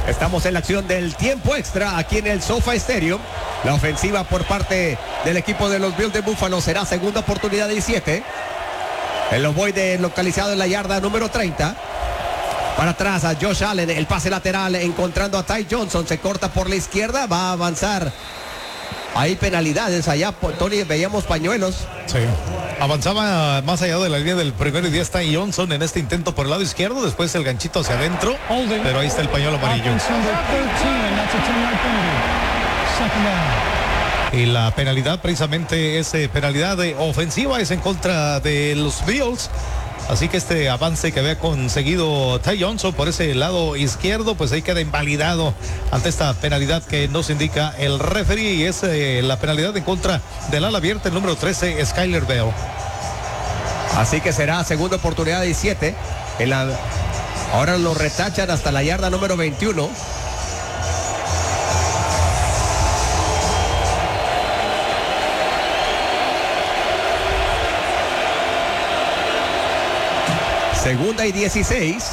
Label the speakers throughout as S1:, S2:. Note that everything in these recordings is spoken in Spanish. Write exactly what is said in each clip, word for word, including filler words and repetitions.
S1: Estamos en la acción del tiempo extra aquí en el SoFi Stadium. La ofensiva por parte del equipo de los Bills de Buffalo será segunda oportunidad diecisiete. El ovoide localizado en la yarda número treinta. Para atrás a Josh Allen, el pase lateral encontrando a Ty Johnson, se corta por la izquierda, va a avanzar. Hay penalidades allá, Tony, veíamos pañuelos.
S2: Sí, avanzaba más allá de la línea del primero y diez Ty Johnson en este intento por el lado izquierdo, después el ganchito hacia adentro, pero ahí está el pañuelo amarillo. Y la penalidad precisamente es eh, penalidad de ofensiva, es en contra de los Bills. Así que este avance que había conseguido Ty Johnson por ese lado izquierdo, pues ahí queda invalidado ante esta penalidad que nos indica el referee, y es eh, la penalidad en contra del ala abierta, el número trece, Skyler Bell.
S1: Así que será segunda oportunidad diecisiete. En la... Ahora lo retachan hasta la yarda número veintiuno. Segunda y dieciséis.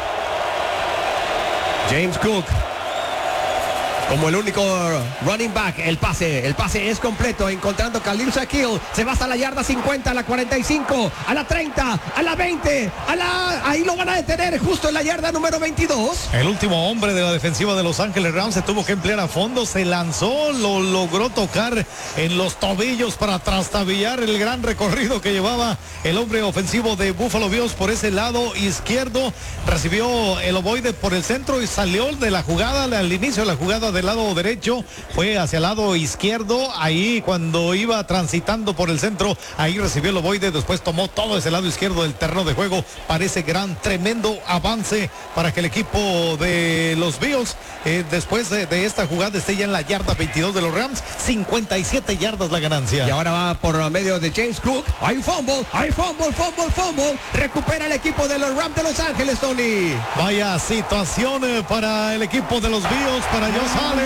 S1: James Cook como el único running back. El pase, el pase es completo, encontrando Khalil Shaquille. Se va hasta la yarda cincuenta, a la cuarenta y cinco, a la treinta, a la veinte, a la... Ahí lo van a detener justo en la yarda número veintidós.
S2: El último hombre de la defensiva de Los Ángeles Rams se tuvo que emplear a fondo, se lanzó, lo logró tocar en los tobillos para trastabillar el gran recorrido que llevaba el hombre ofensivo de Buffalo Bills por ese lado izquierdo. Recibió el ovoide por el centro y salió de la jugada, al inicio de la jugada del lado derecho, fue hacia el lado izquierdo, ahí cuando iba transitando por el centro, ahí recibió el ovoide, después tomó todo ese lado izquierdo del terreno de juego. Parece gran, tremendo avance para que el equipo de los Bills, eh, después de, de esta jugada, esté ya en la yarda veintidós de los Rams, cincuenta y siete yardas la ganancia.
S1: Y ahora va por medio de James Cook, hay fumble, hay fumble, fumble, fumble, recupera el equipo de los Rams de Los Ángeles, Tony.
S2: Vaya situación eh, para el equipo de los Bills, para Josh Allen.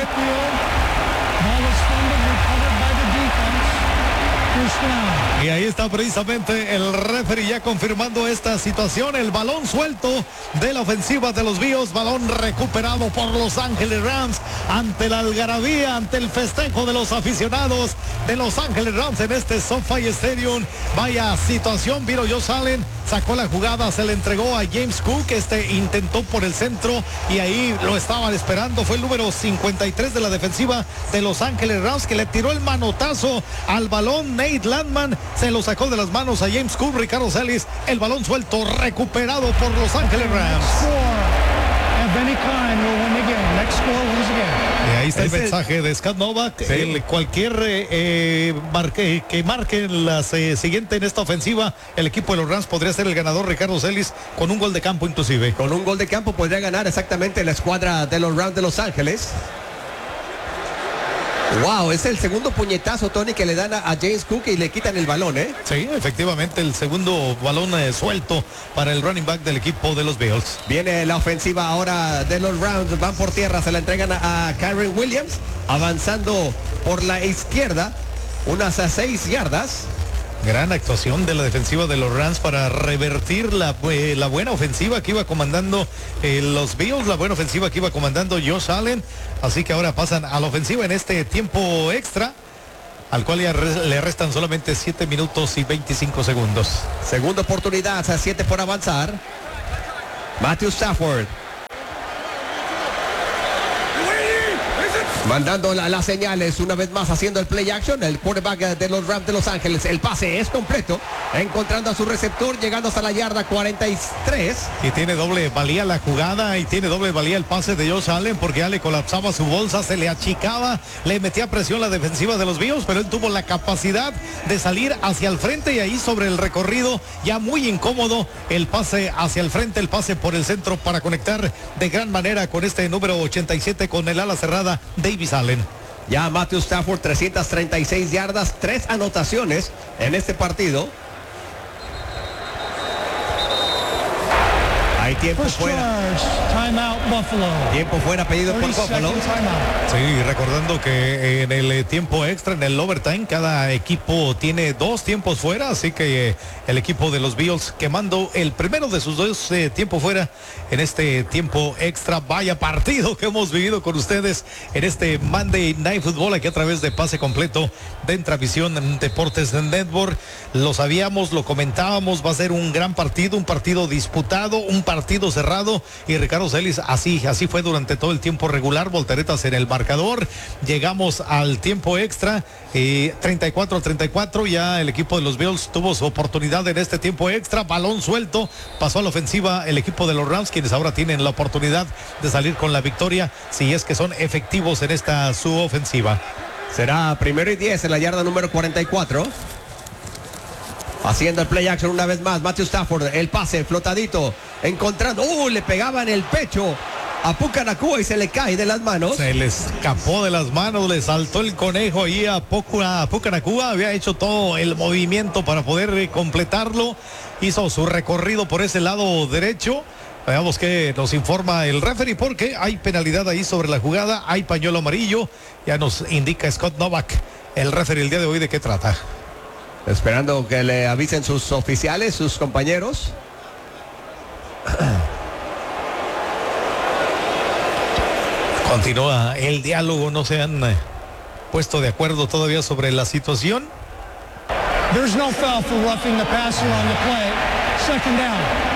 S2: Y ahí está precisamente el referee ya confirmando esta situación. El balón suelto de la ofensiva de los Bills, balón recuperado por Los Ángeles Rams ante la algarabía, ante el festejo de los aficionados de Los Ángeles Rams en este SoFi Stadium. Vaya situación, vino Josh Allen, sacó la jugada, se le entregó a James Cook, este intentó por el centro y ahí lo estaban esperando. Fue el número cincuenta y tres de la defensiva de Los Ángeles Rams que le tiró el manotazo al balón. Nate Landman se lo sacó de las manos a James Cook. Ricardo Celis, el balón suelto recuperado por Los Ángeles Rams. Y ahí está el mensaje de Scott Novak. Sí. El, cualquier eh, marque, que marque la eh, siguiente en esta ofensiva, el equipo de los Rams podría ser el ganador. Ricardo Celis, con un gol de campo inclusive.
S1: Con un gol de campo podría ganar exactamente la escuadra de los Rams de Los Ángeles. Wow, es el segundo puñetazo, Tony, que le dan a, a James Cook y le quitan el balón, ¿eh?
S2: Sí, efectivamente, el segundo balón eh, suelto para el running back del equipo de los Bills.
S1: Viene la ofensiva ahora de los Rams, van por tierra, se la entregan a, a Kyren Williams, avanzando por la izquierda, unas a seis yardas.
S2: Gran actuación de la defensiva de los Rams para revertir la, eh, la buena ofensiva que iba comandando eh, los Bills, la buena ofensiva que iba comandando Josh Allen. Así que ahora pasan a la ofensiva en este tiempo extra, al cual ya re, le restan solamente siete minutos y veinticinco segundos.
S1: Segunda oportunidad, a siete por avanzar. Matthew Stafford. Mandando la, las señales una vez más, haciendo el play action, el quarterback de los Rams de Los Ángeles. El pase es completo, encontrando a su receptor, llegando hasta la yarda cuarenta y tres.
S2: Y tiene doble valía la jugada y tiene doble valía el pase de Josh Allen, porque ya le colapsaba su bolsa, se le achicaba, le metía presión la defensiva de los Bills, pero él tuvo la capacidad de salir hacia el frente y ahí sobre el recorrido, ya muy incómodo, el pase hacia el frente, el pase por el centro para conectar de gran manera con este número ochenta y siete con el ala cerrada de Davis Allen.
S1: Ya Matthew Stafford, trescientas treinta y seis yardas, tres anotaciones en este partido. Ahí tiempo fuera. Tiempo fuera pedido por Buffalo.
S2: Sí, recordando que en el tiempo extra, en el overtime, cada equipo tiene dos tiempos fuera, así que eh, el equipo de los Bills quemando el primero de sus dos eh, tiempos fuera en este tiempo extra. Vaya partido que hemos vivido con ustedes en este Monday Night Football, aquí a través de Pase Completo de Intravisión Deportes Network. Lo sabíamos, lo comentábamos, va a ser un gran partido, un partido disputado, un partido cerrado, y Ricardo Celis, así, así fue durante todo el tiempo regular, volteretas en el marcador. Llegamos al tiempo extra, eh, treinta y cuatro a treinta y cuatro, ya el equipo de los Bills tuvo su oportunidad en este tiempo extra, balón suelto, pasó a la ofensiva el equipo de los Rams, quienes ahora tienen la oportunidad de salir con la victoria, si es que son efectivos en esta su ofensiva.
S1: Será primero y diez en la yarda número cuarenta y cuatro. Haciendo el play action una vez más, Matthew Stafford, el pase flotadito, encontrando, uh, le pegaba en el pecho a Puka Nacua y se le cae de las manos.
S2: Se le escapó de las manos, le saltó el conejo ahí a Puka, a Puka Nacua, había hecho todo el movimiento para poder completarlo, hizo su recorrido por ese lado derecho. Veamos qué nos informa el referee, porque hay penalidad ahí sobre la jugada, hay pañuelo amarillo, ya nos indica Scott Novak, el referee el día de hoy, de qué trata.
S1: Esperando que le avisen sus oficiales, sus compañeros.
S2: Continúa el diálogo, no se han eh, puesto de acuerdo todavía sobre la situación.
S3: There's no foul for roughing the passer on the play. Second down.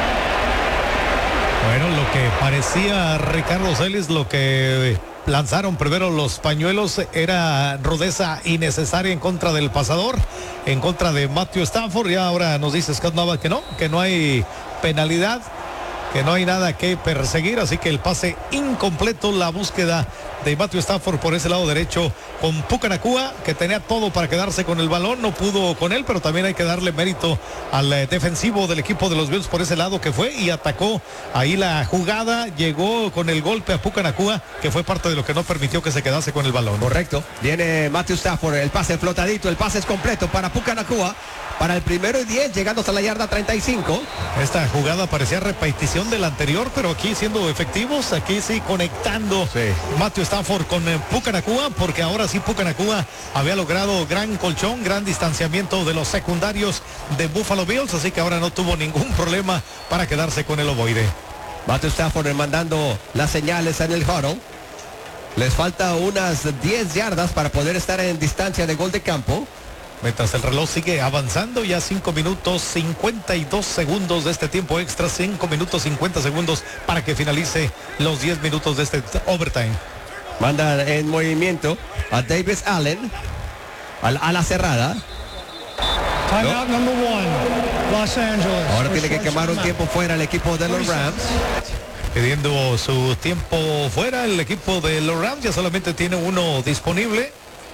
S2: Bueno, lo que parecía Ricardo Celis, lo que lanzaron primero los pañuelos, era rudeza innecesaria en contra del pasador, en contra de Matthew Stafford, y ahora nos dice Scott Novak que no, que no hay penalidad, que no hay nada que perseguir, así que el pase incompleto, la búsqueda de Matthew Stafford por ese lado derecho con Puka Nacua, que tenía todo para quedarse con el balón, no pudo con él, pero también hay que darle mérito al eh, defensivo del equipo de los Bills por ese lado, que fue y atacó ahí la jugada, llegó con el golpe a Puka Nacua, que fue parte de lo que no permitió que se quedase con el balón.
S1: Correcto, viene Matthew Stafford, el pase flotadito, el pase es completo para Puka Nacua, para el primero y diez, llegando hasta la yarda treinta y cinco.
S2: Esta jugada parecía repetición de la anterior, pero aquí siendo efectivos, aquí sí conectando sí. Matthew Stafford con eh, Puka Nacua, porque ahora sí Puka Nacua había logrado gran colchón, gran distanciamiento de los secundarios de Buffalo Bills, así que ahora no tuvo ningún problema para quedarse con el ovoide.
S1: Matthew Stafford mandando las señales en el huddle. Les falta unas diez yardas para poder estar en distancia de gol de campo.
S2: Mientras el reloj sigue avanzando, ya cinco minutos cincuenta y dos segundos de este tiempo extra, cinco minutos cincuenta segundos para que finalice los diez minutos de este overtime.
S1: Manda en movimiento a Davis Allen, a la, a la cerrada.
S3: Timeout number one, Los Angeles.
S1: Ahora tiene que quemar un tiempo fuera el equipo de los Rams.
S2: Pidiendo su tiempo fuera el equipo de los Rams, ya solamente tiene uno disponible.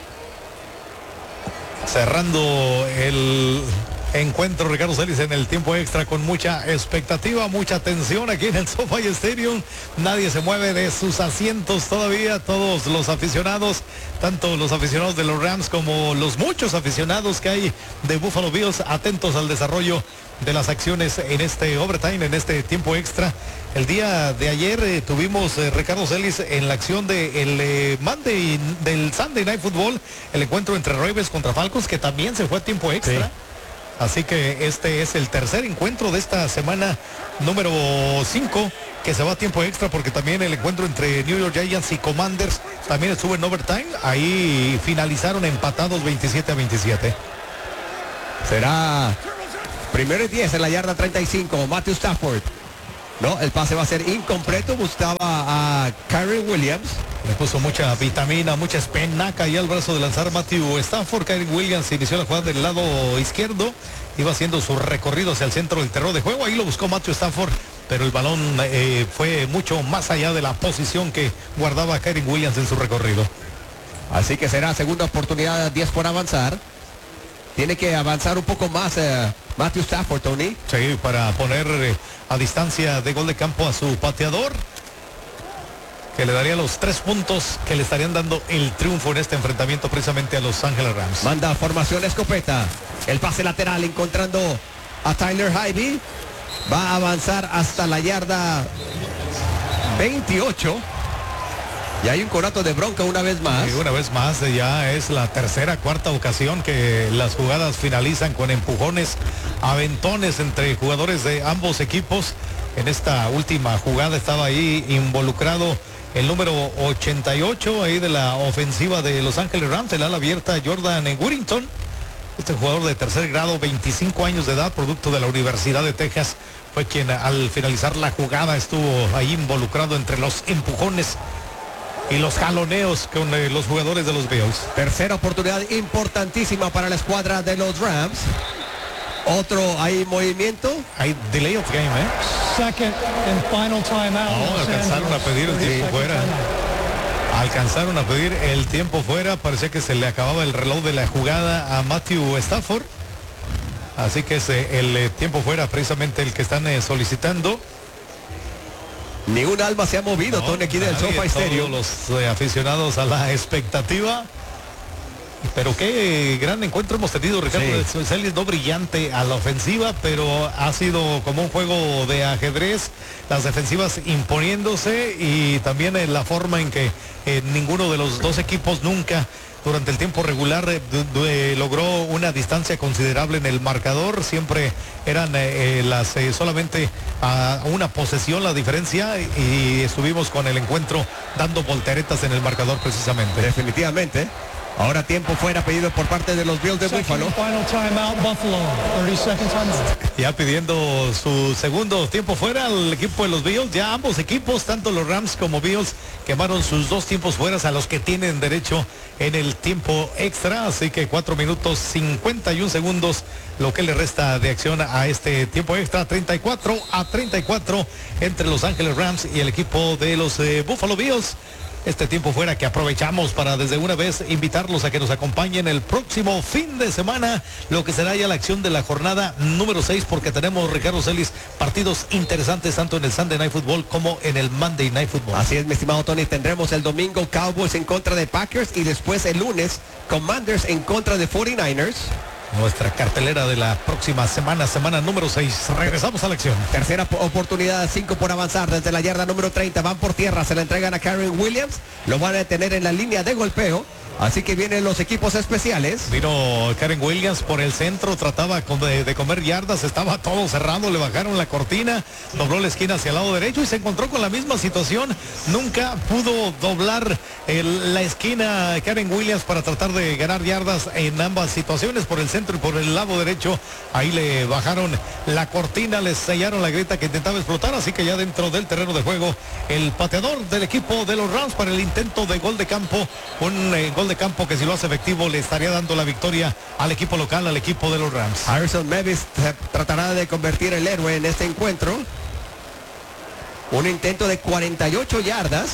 S2: Cerrando el encuentro, Ricardo Celis, en el tiempo extra con mucha expectativa, mucha tensión aquí en el SoFi Stadium. Nadie se mueve de sus asientos todavía, todos los aficionados, tanto los aficionados de los Rams como los muchos aficionados que hay de Buffalo Bills, atentos al desarrollo de las acciones en este overtime, en este tiempo extra. El día de ayer eh, tuvimos eh, Ricardo Celis en la acción del de, eh, Monday, del Sunday Night Football, el encuentro entre Ravens contra Falcons, que también se fue a tiempo extra. Sí. Así que este es el tercer encuentro de esta semana número cinco que se va a tiempo extra, porque también el encuentro entre New York Giants y Commanders también estuvo en overtime. Ahí finalizaron empatados veintisiete a veintisiete.
S1: Será primero y diez en la yarda treinta y cinco. Matthew Stafford. No, el pase va a ser incompleto. Buscaba a Kyren Williams.
S2: Le puso mucha vitamina, mucha espinaca y al brazo de lanzar Matthew Stafford. Kyren Williams inició la jugada del lado izquierdo. Iba haciendo su recorrido hacia el centro del terreno de juego. Ahí lo buscó Matthew Stafford, pero el balón eh, fue mucho más allá de la posición que guardaba Kyren Williams en su recorrido.
S1: Así que será segunda oportunidad, diez por avanzar. Tiene que avanzar un poco más eh, Matthew Stafford, Tony.
S2: Sí, para poner eh, a distancia de gol de campo a su pateador, que le daría los tres puntos que le estarían dando el triunfo en este enfrentamiento precisamente a Los Ángeles Rams.
S1: Manda formación escopeta. El pase lateral encontrando a Tyler Higbee. va a avanzar hasta la yarda veintiocho. Y hay un conato de bronca una vez más.
S2: Y una vez más, ya es la tercera, cuarta ocasión que las jugadas finalizan con empujones, aventones entre jugadores de ambos equipos. En esta última jugada estaba ahí involucrado el número ochenta y ocho ahí de la ofensiva de Los Ángeles Rams, el ala abierta Jordan Whittington. Este jugador de tercer grado, veinticinco años de edad, producto de la Universidad de Texas, fue quien al finalizar la jugada estuvo ahí involucrado entre los empujones y los jaloneos con eh, los jugadores de los Bills.
S1: Tercera oportunidad importantísima para la escuadra de los Rams. Otro hay movimiento.
S2: Hay delay of game, ¿eh?
S3: Second and final timeout.
S2: No, alcanzaron a pedir el tiempo fuera. Alcanzaron a pedir el tiempo fuera. Parecía que se le acababa el reloj de la jugada a Matthew Stafford. Así que es eh, el eh, tiempo fuera precisamente el que están eh, solicitando.
S1: Ni un alma se ha movido, no, Tony, aquí del SoFi Stadium.
S2: Los eh, aficionados a la expectativa. Pero qué gran encuentro hemos tenido, Ricardo. Sí. Celis no brillante a la ofensiva, pero ha sido como un juego de ajedrez, las defensivas imponiéndose y también en la forma en que eh, ninguno de los dos equipos nunca durante el tiempo regular eh, de, logró una distancia considerable en el marcador. Siempre eran eh, las eh, solamente a una posesión la diferencia y, y estuvimos con el encuentro dando volteretas en el marcador precisamente.
S1: Definitivamente. Ahora tiempo fuera pedido por parte de los Bills de Buffalo.
S2: Ya pidiendo su segundo tiempo fuera al equipo de los Bills. Ya ambos equipos, tanto los Rams como Bills, quemaron sus dos tiempos fuera a los que tienen derecho en el tiempo extra. Así que cuatro minutos cincuenta y un segundos lo que le resta de acción a este tiempo extra. treinta y cuatro a treinta y cuatro entre Los Ángeles Rams y el equipo de los eh, Buffalo Bills. Este tiempo fuera que aprovechamos para desde una vez invitarlos a que nos acompañen el próximo fin de semana, lo que será ya la acción de la jornada número seis, porque tenemos, Ricardo Celis, partidos interesantes tanto en el Sunday Night Football como en el Monday Night Football.
S1: Así es, mi estimado Tony, tendremos el domingo Cowboys en contra de Packers y después el lunes Commanders en contra de cuarenta y nueve ers.
S2: Nuestra cartelera de la próxima semana, semana número seis. Regresamos a la acción.
S1: Tercera oportunidad, cinco por avanzar desde la yarda número treinta. Van por tierra, se la entregan a Karen Williams. Lo van a detener en la línea de golpeo. Así que vienen los equipos especiales.
S2: Vino Karen Williams por el centro, trataba de, de comer yardas, estaba todo cerrado, le bajaron la cortina, dobló la esquina hacia el lado derecho y se encontró con la misma situación. Nunca pudo doblar el, la esquina Karen Williams para tratar de ganar yardas en ambas situaciones, por el centro y por el lado derecho. Ahí le bajaron la cortina, le sellaron la grieta que intentaba explotar, así que ya dentro del terreno de juego, el pateador del equipo de los Rams para el intento de gol de campo, un eh, gol de campo que si lo hace efectivo le estaría dando la victoria al equipo local, al equipo de los Rams.
S1: Harrison Mevis tratará de convertir el héroe en este encuentro. Un intento de cuarenta y ocho yardas.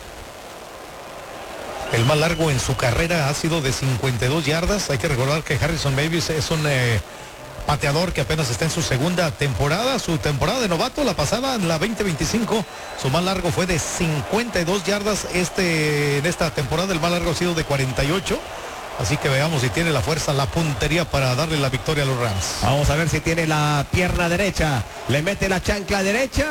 S2: El más largo en su carrera ha sido de cincuenta y dos yardas. Hay que recordar que Harrison Mevis es un eh, pateador que apenas está en su segunda temporada, su temporada de novato, la pasada, en la veinte veinticinco, su más largo fue de cincuenta y dos yardas. Este, en esta temporada el más largo ha sido de cuarenta y ocho. Así que veamos si tiene la fuerza, la puntería para darle la victoria a los Rams.
S1: Vamos a ver si tiene la pierna derecha. Le mete la chancla derecha.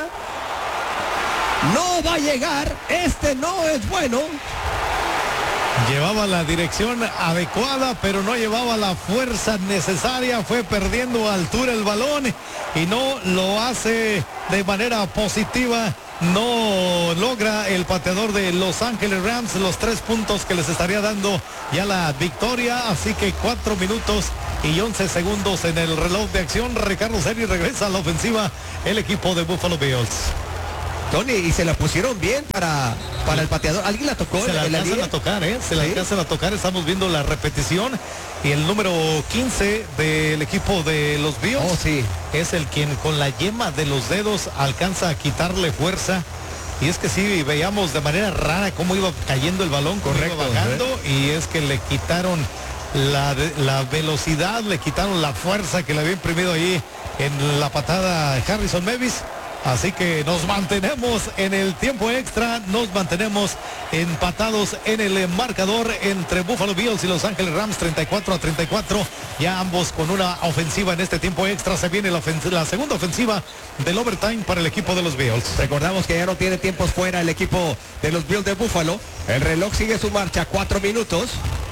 S1: No va a llegar. Este no es bueno.
S2: Llevaba la dirección adecuada, pero no llevaba la fuerza necesaria. Fue perdiendo altura el balón y no lo hace de manera positiva. No logra el pateador de Los Ángeles Rams los tres puntos que les estaría dando ya la victoria. Así que cuatro minutos y once segundos en el reloj de acción. Ricardo Celis regresa a la ofensiva el equipo de Buffalo Bills.
S1: Tony, y se la pusieron bien para, para el pateador. ¿Alguien la tocó?
S2: Se la
S1: en la
S2: alcanzan a tocar, ¿eh? Se la ¿Sí? alcanzan a tocar. Estamos viendo la repetición. Y el número quince del equipo de los Bills
S1: oh, sí.
S2: es el quien con la yema de los dedos alcanza a quitarle fuerza. Y es que sí, veíamos de manera rara cómo iba cayendo el balón, correcto, iba bajando. ¿eh? Y es que le quitaron la, la velocidad, le quitaron la fuerza que le había imprimido ahí en la patada Harrison Mevis. Así que nos mantenemos en el tiempo extra, nos mantenemos empatados en el marcador entre Buffalo Bills y Los Ángeles Rams, treinta y cuatro a treinta y cuatro, ya ambos con una ofensiva en este tiempo extra. Se viene la, la segunda ofensiva del overtime para el equipo de los Bills.
S1: Recordamos que ya no tiene tiempos fuera el equipo de los Bills de Buffalo. El reloj sigue su marcha, cuatro minutos.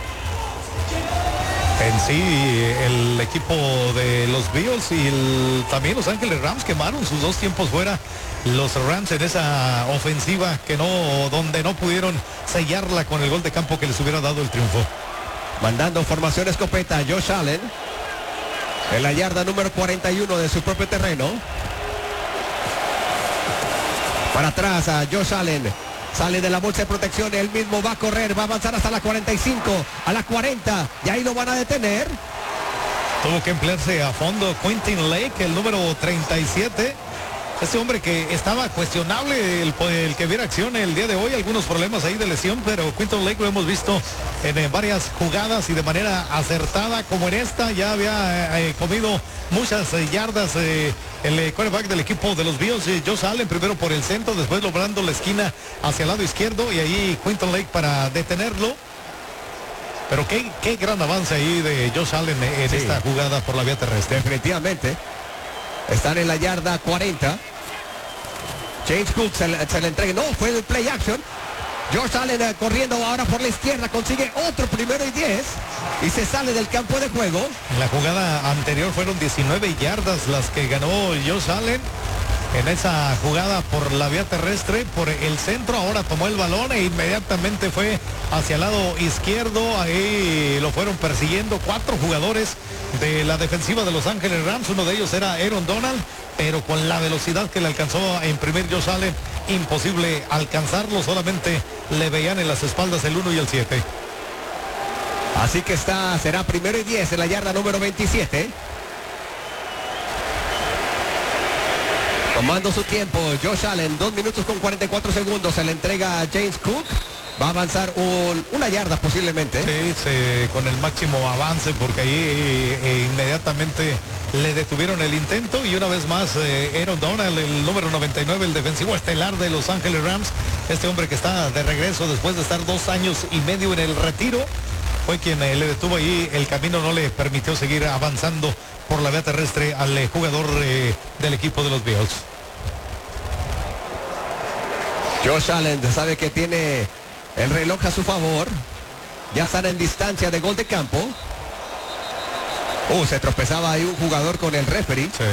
S2: En sí, el equipo de los Bills y el, también Los Ángeles Rams quemaron sus dos tiempos fuera. Los Rams en esa ofensiva que no, donde no pudieron sellarla con el gol de campo que les hubiera dado el triunfo.
S1: Mandando formación escopeta, Josh Allen en la yarda número cuarenta y uno de su propio terreno. Para atrás a Josh Allen. Sale de la bolsa de protección, él mismo va a correr, va a avanzar hasta la cuarenta y cinco, a la cuarenta, y ahí lo van a detener.
S2: Tuvo que emplearse a fondo Quentin Lake, el número treinta y siete. Este hombre que estaba cuestionable, el, el que viera acción el día de hoy, algunos problemas ahí de lesión, pero Quentin Lake lo hemos visto en, en varias jugadas y de manera acertada, como en esta, ya había eh, comido muchas eh, yardas eh, el eh, quarterback del equipo de los Bills, eh, Josh Allen, primero por el centro, después logrando la esquina hacia el lado izquierdo, y ahí Quentin Lake para detenerlo. Pero qué, qué gran avance ahí de Josh Allen en sí. Esta jugada por la vía terrestre.
S1: Definitivamente. Están en la yarda cuarenta. James Cook se le, se le entrega. No, fue el play action. Josh Allen uh, corriendo ahora por la izquierda. Consigue otro primero y diez. Y se sale del campo de juego.
S2: En la jugada anterior fueron diecinueve yardas las que ganó Josh Allen. En esa jugada por la vía terrestre, por el centro, ahora tomó el balón e inmediatamente fue hacia el lado izquierdo. Ahí lo fueron persiguiendo cuatro jugadores de la defensiva de Los Ángeles Rams. Uno de ellos era Aaron Donald, pero con la velocidad que le alcanzó a imprimir Josh Allen, imposible alcanzarlo. Solamente le veían en las espaldas el uno y el siete.
S1: Así que está, será primero y diez en la yarda número veintisiete. Tomando su tiempo, Josh Allen, dos minutos con cuarenta y cuatro segundos, se le entrega a James Cook. Va a avanzar un, una yarda posiblemente.
S2: Sí, se, con el máximo avance, porque ahí eh, inmediatamente le detuvieron el intento. Y una vez más, eh, Aaron Donald, el número noventa y nueve, el defensivo estelar de Los Ángeles Rams. Este hombre que está de regreso después de estar dos años y medio en el retiro, fue quien eh, le detuvo ahí el camino, no le permitió seguir avanzando por la vía terrestre al eh, jugador eh, del equipo de los Bills.
S1: Josh Allen sabe que tiene el reloj a su favor. Ya están en distancia de gol de campo. Uh, se tropezaba ahí un jugador con el referee.
S2: Sí.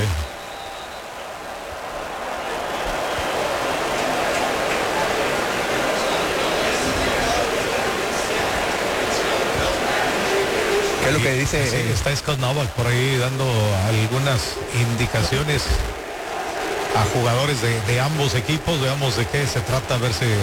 S1: ¿Qué es lo que dice?
S2: Sí, está Scott Novak por ahí dando algunas indicaciones a jugadores de, de ambos equipos. Veamos de qué se trata, a ver si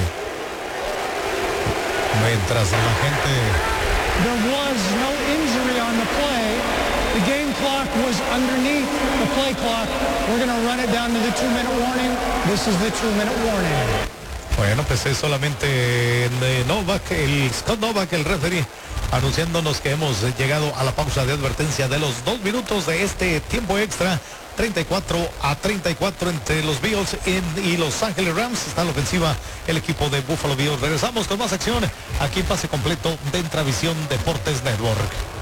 S2: mientras la gente...
S3: There was no injury on the play. The game clock was underneath the play clock. We're going to run it down to the two-minute warning. This is the two-minute warning.
S2: Bueno, pues es solamente de Novak, el Scott Novak, el referee, anunciándonos que hemos llegado a la pausa de advertencia de los dos minutos de este tiempo extra. treinta y cuatro a treinta y cuatro entre los Bills y Los Ángeles Rams. Está en la ofensiva el equipo de Buffalo Bills. Regresamos con más acción aquí en Pase Completo de Intravisión Deportes Network.